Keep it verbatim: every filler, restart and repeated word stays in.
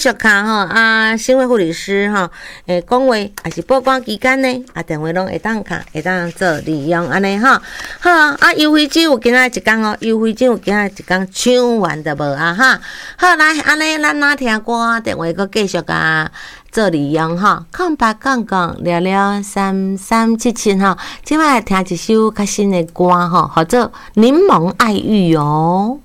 续看吼啊，新卫护理师吼，诶，讲话还是报关期间呢，啊，电话拢会当看，会当做利用安尼吼。好啊，优惠金有今仔一天哦，优惠金有今仔一天抢完的无啊哈。好来，安尼咱哪听歌，电话阁继续甲做利用吼。空白讲讲聊聊三三七七吼，即摆听一首较新的歌吼，叫做《柠檬爱玉》哦。